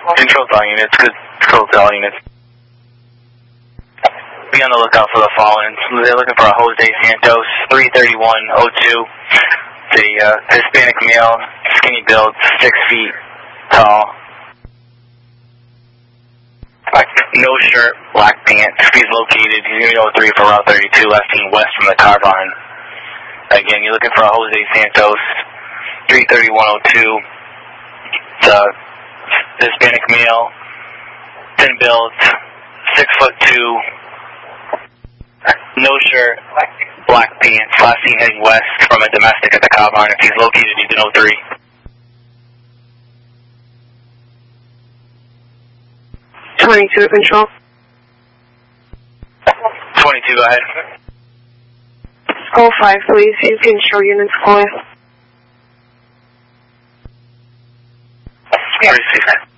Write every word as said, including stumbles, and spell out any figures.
Control to all units, good control to all units. Be on the lookout for the following. They're looking for a Jose Santos, three thirty-one oh two. The uh, Hispanic male, skinny build, six feet tall. No shirt, black pants. He's located, he's going to go three for Route thirty-two, left and west from the car barn. Again, you're looking for a Jose Santos, three thirty-one oh two. The Hispanic male, thin build, six foot two. No shirt, black pants, last seen heading west from a domestic at the car barn. If he's located, he's in oh three. twenty-two, control. twenty-two, go ahead. oh five, please. You can show units clear. Appreciate it.